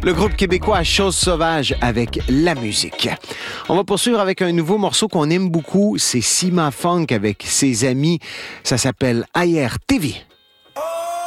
Le groupe québécois Chose Sauvage avec la musique. On va poursuivre avec un nouveau morceau qu'on aime beaucoup. C'est Sima Funk avec ses amis. Ça s'appelle Ayer TV.